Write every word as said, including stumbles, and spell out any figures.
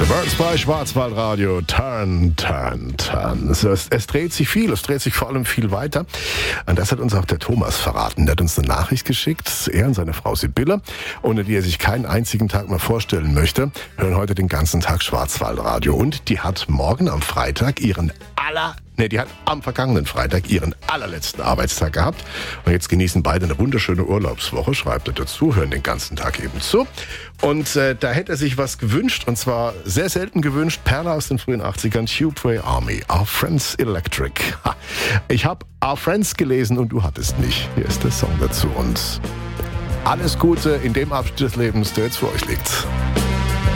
Birds bei Schwarzwaldradio. Turn, turn, turn. Es, es, es dreht sich viel, es dreht sich vor allem viel weiter. Und das hat uns auch der Thomas verraten. Der hat uns eine Nachricht geschickt, er und seine Frau Sibylle, ohne die er sich keinen einzigen Tag mehr vorstellen möchte, hören heute den ganzen Tag Schwarzwaldradio. Und die hat morgen am Freitag ihren aller... Ne, die hat am vergangenen Freitag ihren allerletzten Arbeitstag gehabt. Und jetzt genießen beide eine wunderschöne Urlaubswoche, schreibt er dazu, hören den ganzen Tag eben zu. Und äh, da hätte er sich was gewünscht, und zwar sehr selten gewünscht, Perle aus den frühen achtzigern, Tubeway Army, Our Friends Electric. Ha. Ich habe Our Friends gelesen und du hattest nicht. Hier ist der Song dazu und alles Gute in dem Abschnitt des Lebens, der jetzt vor euch liegt.